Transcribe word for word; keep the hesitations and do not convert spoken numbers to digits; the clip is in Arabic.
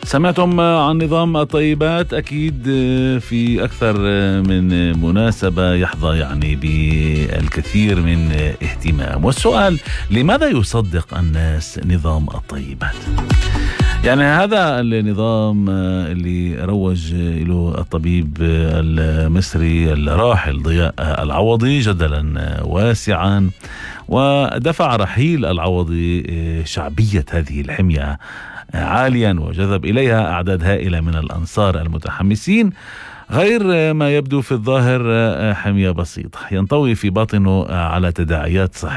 سمعتم عن نظام الطيبات أكيد في أكثر من مناسبة يحظى يعني بالكثير من اهتمام. والسؤال: لماذا يصدق الناس نظام الطيبات؟ يعني هذا النظام اللي روج له الطبيب المصري الراحل ضياء العوضي جدلا واسعا، ودفع رحيل العوضي شعبية هذه الحمية عاليا، وجذب إليها أعداد هائلة من الأنصار المتحمسين، غير ما يبدو في الظاهر حمية بسيطة ينطوي في باطنه على تداعيات صحية